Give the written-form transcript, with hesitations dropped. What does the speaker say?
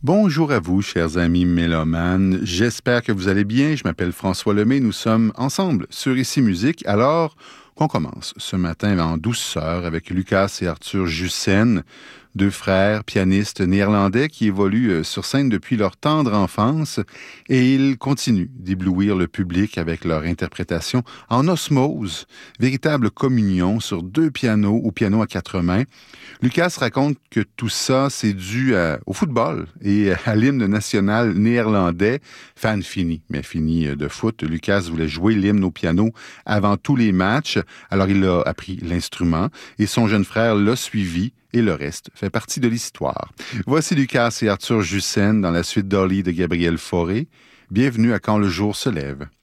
Bonjour à vous, chers amis mélomanes. J'espère que vous allez bien. Je m'appelle François Lemay. Nous sommes ensemble sur Ici Musique. Alors qu'on commence ce matin en douceur avec Lucas et Arthur Jussen, deux frères pianistes néerlandais qui évoluent sur scène depuis leur tendre enfance et ils continuent d'éblouir le public avec leur interprétation en osmose, véritable communion sur deux pianos ou piano à quatre mains. Lucas raconte que tout ça, c'est dû au football et à l'hymne national néerlandais. Fan fini, mais fini de foot. Lucas voulait jouer l'hymne au piano avant tous les matchs. Alors il a appris l'instrument et son jeune frère l'a suivi et le reste fait partie de l'histoire. Voici Lucas et Arthur Jussen dans la suite d'Olly de Gabriel Fauré. Bienvenue à Quand le jour se lève.